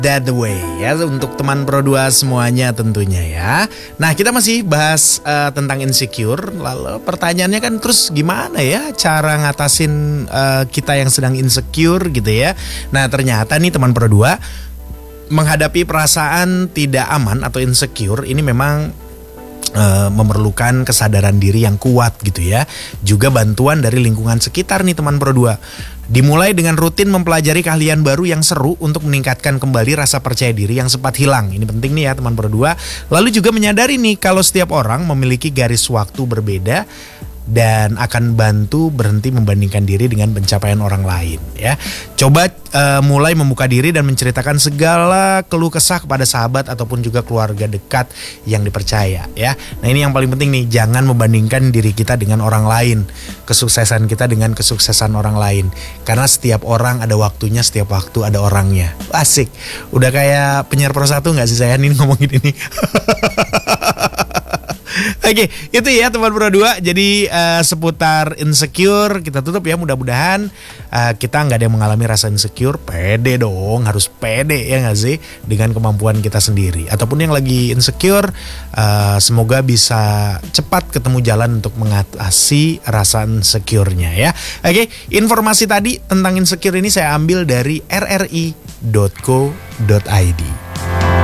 That the way ya untuk teman Pro 2 semuanya tentunya ya. Nah kita masih bahas tentang insecure. Lalu pertanyaannya kan terus gimana ya cara ngatasin kita yang sedang insecure gitu ya. Nah ternyata nih teman Pro 2 menghadapi perasaan tidak aman atau insecure ini memang memerlukan kesadaran diri yang kuat gitu ya. Juga bantuan dari lingkungan sekitar nih teman Pro 2. Dimulai dengan rutin mempelajari keahlian baru yang seru untuk meningkatkan kembali rasa percaya diri yang sempat hilang. Ini penting nih ya teman Pro 2. Lalu juga menyadari nih kalau setiap orang memiliki garis waktu berbeda dan akan bantu berhenti membandingkan diri dengan pencapaian orang lain ya. Coba mulai membuka diri dan menceritakan segala keluh kesah kepada sahabat ataupun juga keluarga dekat yang dipercaya ya. Nah ini yang paling penting nih, jangan membandingkan diri kita dengan orang lain, kesuksesan kita dengan kesuksesan orang lain. Karena setiap orang ada waktunya, setiap waktu ada orangnya. Asik, udah kayak penyiar Pro 1 gak sih saya nih ngomongin ini? Oke, itu ya teman Pro 2. Jadi seputar insecure kita tutup ya. Mudah-mudahan kita nggak ada yang mengalami rasa insecure. Pede dong, harus pede ya nggak sih dengan kemampuan kita sendiri. Ataupun yang lagi insecure, semoga bisa cepat ketemu jalan untuk mengatasi rasa insecure-nya ya. Oke, informasi tadi tentang insecure ini saya ambil dari rri.co.id.